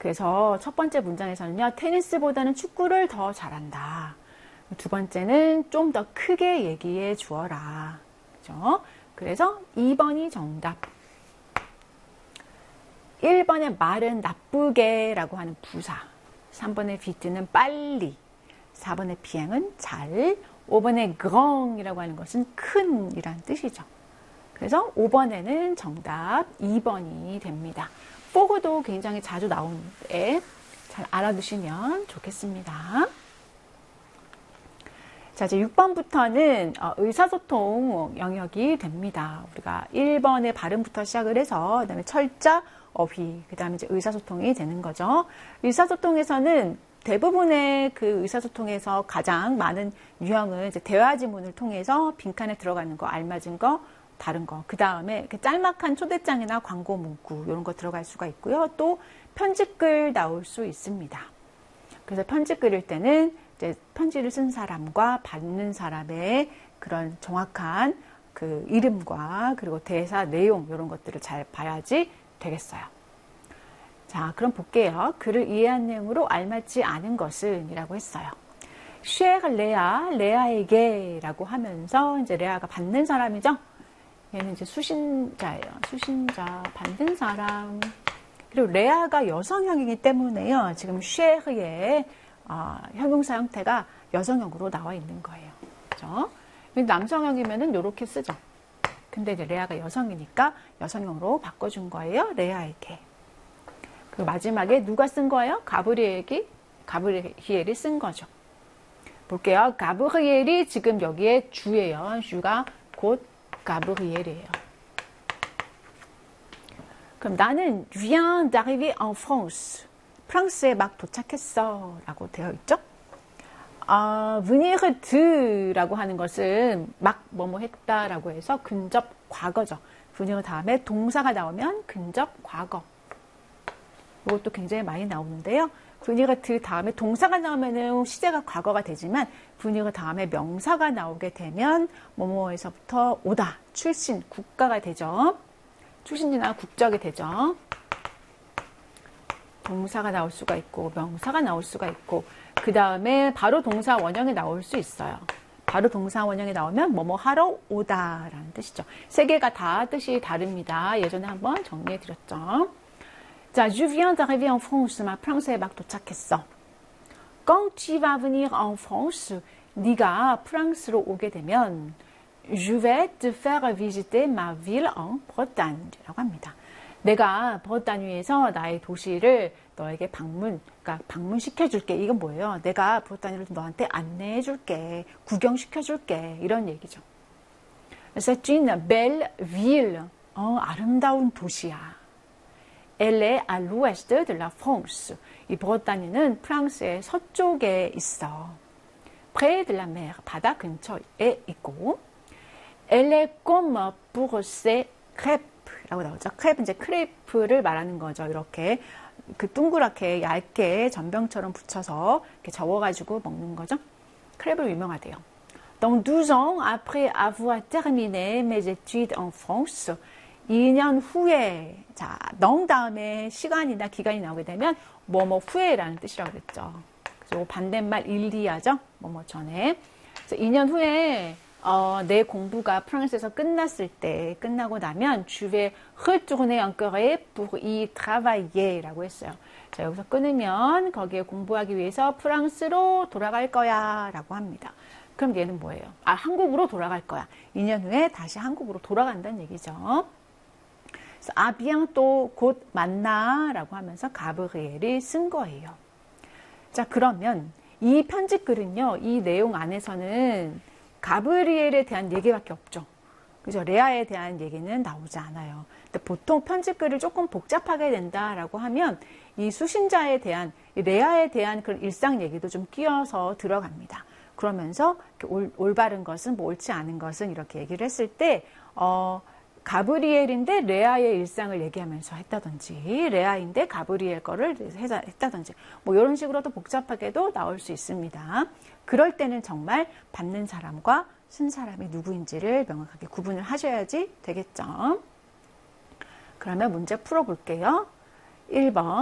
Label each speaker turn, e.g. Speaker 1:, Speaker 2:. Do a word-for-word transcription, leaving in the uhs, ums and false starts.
Speaker 1: 그래서 첫 번째 문장에서는요, 테니스보다는 축구를 더 잘한다. 두 번째는 좀 더 크게 얘기해 주어라. 그죠? 그래서 이 번이 정답. 일 번의 말은 나쁘게 라고 하는 부사. 삼 번의 비트는 빨리. 사 번의 비행은 잘. 오 번의 grand 이라고 하는 것은 큰 이란 뜻이죠. 그래서 오 번에는 정답 이 번이 됩니다. 포그도 굉장히 자주 나오는데 잘 알아두시면 좋겠습니다. 자, 이제 육 번부터는 의사소통 영역이 됩니다. 우리가 일 번의 발음부터 시작을 해서 그다음에 철자, 어휘, 그다음에 이제 의사소통이 되는 거죠. 의사소통에서는 대부분의 그 의사소통에서 가장 많은 유형은 이제 대화 지문을 통해서 빈칸에 들어가는 거, 알맞은 거, 다른 거. 그 다음에 짤막한 초대장이나 광고 문구 이런 거 들어갈 수가 있고요. 또 편집글 나올 수 있습니다. 그래서 편집글일 때는 이제 편지를 쓴 사람과 받는 사람의 그런 정확한 그 이름과 그리고 대사 내용 이런 것들을 잘 봐야지 되겠어요. 자, 그럼 볼게요. 글을 이해한 내용으로 알맞지 않은 것은 이라고 했어요. cher 레아, 레아에게 라고 하면서 이제 레아가 받는 사람이죠. 얘는 이제 수신자예요. 수신자, 받는 사람. 그리고 레아가 여성형이기 때문에요. 지금 cher의 어, 형용사 형태가 여성형으로 나와 있는 거예요. 그죠? 남성형이면은 이렇게 쓰죠. 근데 이제 레아가 여성이니까 여성형으로 바꿔준 거예요. 레아에게. 그리고 마지막에 누가 쓴 거예요? 가브리엘이, 가브리엘이 쓴 거죠. 볼게요. 가브리엘이 지금 여기에 주예요. 주가 곧 가브리엘이에요. 그럼 나는 viens d'arriver en France. 프랑스에 막 도착했어 라고 되어 있죠. 아, venir de 라고 하는 것은 막 뭐뭐 했다 라고 해서 근접 과거죠. venir 다음에 동사가 나오면 근접 과거. 이것도 굉장히 많이 나오는데요. venir de 다음에 동사가 나오면은 시제가 과거가 되지만 venir 다음에 명사가 나오게 되면 뭐뭐에서부터 오다, 출신, 국가가 되죠. 출신지나 국적이 되죠. 동사가 나올 수가 있고 명사가 나올 수가 있고 그 다음에 바로 동사 원형이 나올 수 있어요. 바로 동사 원형이 나오면 뭐뭐 하러 오다 라는 뜻이죠. 세 개가 다 뜻이 다릅니다. 예전에 한번 정리해 드렸죠. 자, je viens d'arriver en France. 막 프랑스에 막 도착했어. Quand tu vas venir en France, 네가 프랑스로 오게 되면 je vais te faire visiter ma ville en Bretagne 라고 합니다. 내가 브르타뉴에서 나의 도시를 너에게 방문, 그러니까 방문시켜줄게. 이건 뭐예요? 내가 브르타뉴를 너한테 안내해줄게. 구경시켜줄게. 이런 얘기죠. C'est une belle ville. 어, 아름다운 도시야. Elle est à l'ouest de la France. 이 브르타뉴는 프랑스의 서쪽에 있어. Près de la mer. 바다 근처에 있고. Elle est comme pour ses crêpes. 라고 나오죠. 크레이프, 이제 크레이프를 말하는 거죠. 이렇게 그 둥그랗게 얇게 전병처럼 붙여서 이렇게 접어가지고 먹는 거죠. 크레이프로 유명하대요. Donc douze ans après avoir terminé mes études en France, 이 년 후에, 자, 넌 다음에 시간이나 기간이 나오게 되면 뭐뭐 후에라는 뜻이라고 그랬죠. 그래서 반대말 일리아죠. 뭐뭐 전에. 그래서 이 년 후에 어, 내 공부가 프랑스에서 끝났을 때, 끝나고 나면 je vais retourner en Corée pour y travailler 라고 했어요. 자, 여기서 끊으면 거기에 공부하기 위해서 프랑스로 돌아갈 거야 라고 합니다. 그럼 얘는 뭐예요? 아, 한국으로 돌아갈 거야. 이 년 후에 다시 한국으로 돌아간다는 얘기죠. 그래서 아, bientôt 곧 만나 라고 하면서 가브리엘이 쓴 거예요. 자, 그러면 이 편집글은요, 이 내용 안에서는 가브리엘에 대한 얘기밖에 없죠. 그죠? 레아에 대한 얘기는 나오지 않아요. 근데 보통 편집글을 조금 복잡하게 된다라고 하면 이 수신자에 대한, 레아에 대한 그런 일상 얘기도 좀 끼워서 들어갑니다. 그러면서 올, 올바른 것은, 뭐 옳지 않은 것은 이렇게 얘기를 했을 때, 어, 가브리엘인데 레아의 일상을 얘기하면서 했다든지, 레아인데 가브리엘 거를 했다든지, 뭐 이런 식으로도 복잡하게도 나올 수 있습니다. 그럴 때는 정말 받는 사람과 쓴 사람이 누구인지를 명확하게 구분을 하셔야지 되겠죠. 그러면 문제 풀어볼게요. 일 번.